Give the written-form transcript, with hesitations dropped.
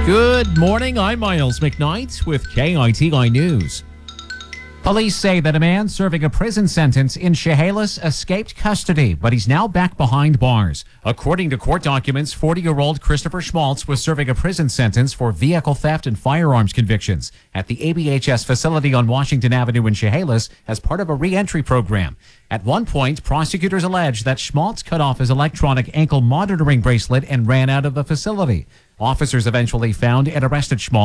Good morning, I'm Miles McKnight with KITI News. Police say that a man serving a prison sentence in Chehalis escaped custody, but he's now back behind bars. According to court documents, 40-year-old Christopher Schmaltz was serving a prison sentence for vehicle theft and firearms convictions at the ABHS facility on Washington Avenue in Chehalis as part of a re-entry program. At one point, prosecutors alleged that Schmaltz cut off his electronic ankle monitoring bracelet and ran out of the facility. Officers eventually found and arrested Schmaltz.